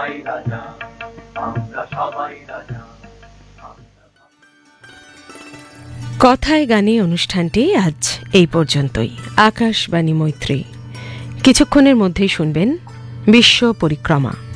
সবাই রাজা, আমরা সবাই রাজা। কথায় গানে অনুষ্ঠানটি আজ এই পর্যন্তই। আকাশবাণী মৈত্রী। কিছুক্ষণের মধ্যেই শুনবেন বিশ্ব পরিক্রমা।